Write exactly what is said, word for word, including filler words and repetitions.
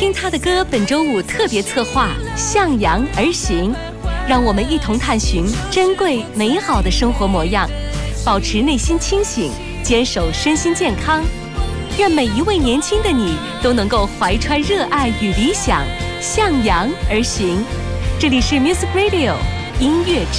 听他的歌本周五特别策划向阳而行，让我们一同探寻珍贵美好的生活模样，保持内心清醒，坚守身心健康。愿每一位年轻的你都能够怀揣热爱与理想，向阳而行。这里是 Music Radio 音乐之